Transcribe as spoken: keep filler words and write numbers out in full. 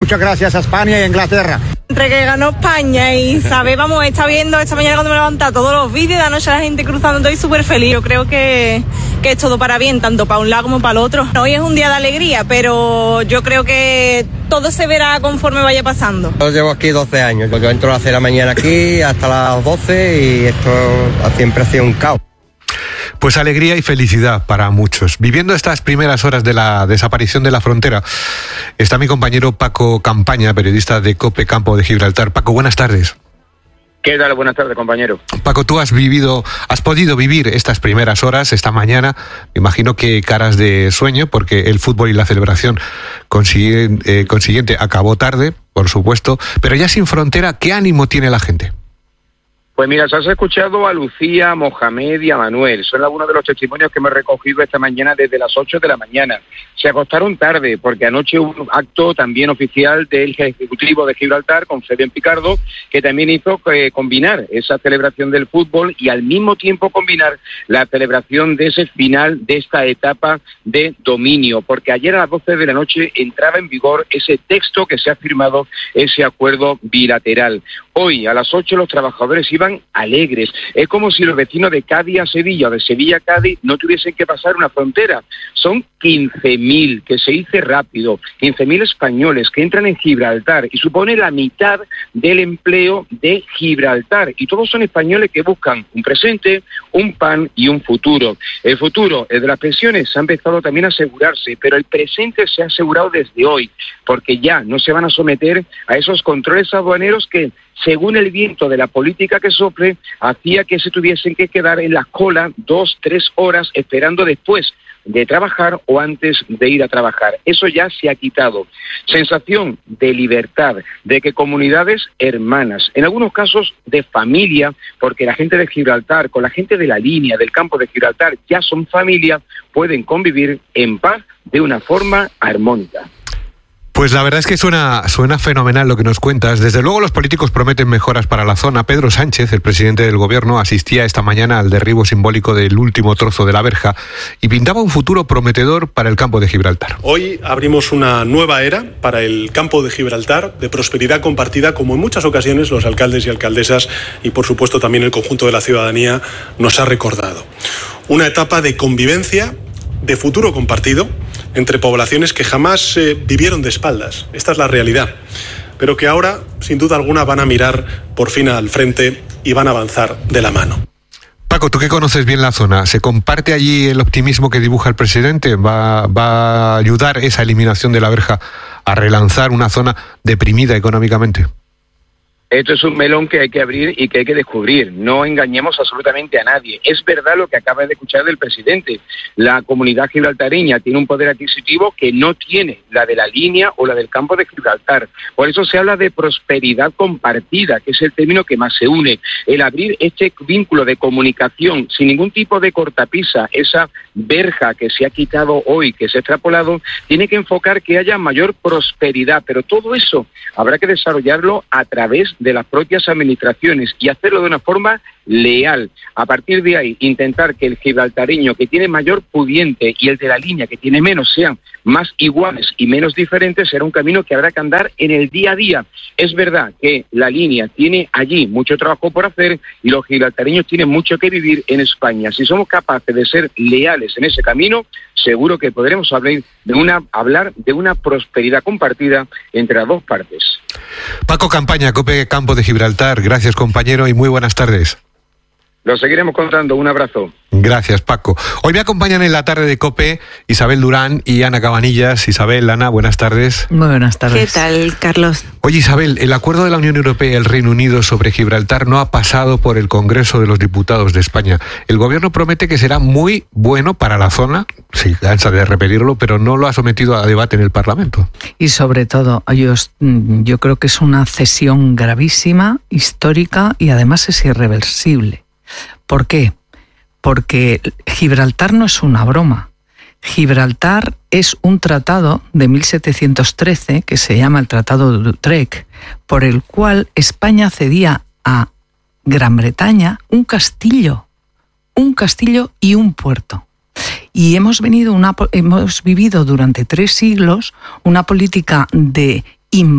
Muchas gracias a España y a Inglaterra. Entre que ganó España y, ¿sabes? Vamos, está viendo esta mañana cuando me levanta todos los vídeos de anoche la gente cruzando, estoy súper feliz. Yo creo que, que es todo para bien, tanto para un lado como para el otro. Hoy es un día de alegría, pero yo creo que todo se verá conforme vaya pasando. Yo llevo aquí doce años, yo entro a las seis de la mañana aquí hasta las doce y esto siempre ha sido un caos. Pues alegría y felicidad para muchos. Viviendo estas primeras horas de la desaparición de la frontera, está mi compañero Paco Campaña, periodista de COPE Campo de Gibraltar. Paco, buenas tardes. ¿Qué tal? Buenas tardes, compañero. Paco, tú has vivido, has podido vivir estas primeras horas, esta mañana, me imagino que caras de sueño, porque el fútbol y la celebración consiguiente, eh, consiguiente acabó tarde, por supuesto, pero ya sin frontera, ¿qué ánimo tiene la gente? Pues mira, has escuchado a Lucía, a Mohamed y a Manuel. Son algunos de los testimonios que me he recogido esta mañana desde las ocho de la mañana. Se acostaron tarde porque anoche hubo un acto también oficial del Ejecutivo de Gibraltar con Fabián Picardo, que también hizo eh, combinar esa celebración del fútbol y al mismo tiempo combinar la celebración de ese final de esta etapa de dominio, porque ayer a las doce de la noche entraba en vigor ese texto que se ha firmado, ese acuerdo bilateral. Hoy a las ocho los trabajadores iban alegres. Es como si los vecinos de Cádiz a Sevilla o de Sevilla a Cádiz no tuviesen que pasar una frontera. Son quince mil, que se dice rápido, quince mil españoles que entran en Gibraltar y supone la mitad del empleo de Gibraltar. Y todos son españoles que buscan un presente, un pan y un futuro. El futuro, el de las pensiones, ha empezado también a asegurarse, pero el presente se ha asegurado desde hoy, porque ya no se van a someter a esos controles aduaneros que, según el viento de la política que sople, hacía que se tuviesen que quedar en la cola dos, tres horas esperando después de trabajar o antes de ir a trabajar. Eso ya se ha quitado. Sensación de libertad, de que comunidades hermanas, en algunos casos de familia, porque la gente de Gibraltar con la gente de la línea del campo de Gibraltar ya son familia, pueden convivir en paz de una forma armónica. Pues la verdad es que suena, suena fenomenal lo que nos cuentas. Desde luego los políticos prometen mejoras para la zona. Pedro Sánchez, el presidente del gobierno, asistía esta mañana al derribo simbólico del último trozo de la verja y pintaba un futuro prometedor para el campo de Gibraltar. Hoy abrimos una nueva era para el campo de Gibraltar, de prosperidad compartida, como en muchas ocasiones los alcaldes y alcaldesas y por supuesto también el conjunto de la ciudadanía nos ha recordado. Una etapa de convivencia, de futuro compartido, entre poblaciones que jamás eh, vivieron de espaldas. Esta es la realidad. Pero que ahora, sin duda alguna, van a mirar por fin al frente y van a avanzar de la mano. Paco, tú que conoces bien la zona, ¿se comparte allí el optimismo que dibuja el presidente? ¿Va, va a ayudar esa eliminación de la verja a relanzar una zona deprimida económicamente? Esto es un melón que hay que abrir y que hay que descubrir. No engañemos absolutamente a nadie. Es verdad lo que acaba de escuchar del presidente. La comunidad gibraltareña tiene un poder adquisitivo que no tiene la de la línea o la del campo de Gibraltar. Por eso se habla de prosperidad compartida, que es el término que más se une. El abrir este vínculo de comunicación sin ningún tipo de cortapisa, esa verja que se ha quitado hoy, que se ha extrapolado, tiene que enfocar que haya mayor prosperidad. Pero todo eso habrá que desarrollarlo a través de las propias administraciones y hacerlo de una forma leal. A partir de ahí, intentar que el gibraltareño que tiene mayor pudiente y el de la línea que tiene menos sean más iguales y menos diferentes, será un camino que habrá que andar en el día a día. Es verdad que la línea tiene allí mucho trabajo por hacer y los gibraltareños tienen mucho que vivir en España. Si somos capaces de ser leales en ese camino, seguro que podremos hablar de una, hablar de una prosperidad compartida entre las dos partes. Paco Campaña, COPE Campo de Gibraltar. Gracias, compañero, y muy buenas tardes. Lo seguiremos contando. Un abrazo. Gracias, Paco. Hoy me acompañan en la tarde de COPE Isabel Durán y Ana Cabanillas. Isabel, Ana, buenas tardes. Muy buenas tardes. ¿Qué tal, Carlos? Oye, Isabel, el acuerdo de la Unión Europea y el Reino Unido sobre Gibraltar no ha pasado por el Congreso de los Diputados de España. El gobierno promete que será muy bueno para la zona, sí, cansa de repetirlo, pero no lo ha sometido a debate en el Parlamento. Y sobre todo, yo, yo creo que es una cesión gravísima, histórica y además es irreversible. ¿Por qué? Porque Gibraltar no es una broma. Gibraltar es un tratado de mil setecientos trece, que se llama el Tratado de Utrecht, por el cual España cedía a Gran Bretaña un castillo, un castillo y un puerto. Y hemos, venido una, hemos vivido durante tres siglos una política de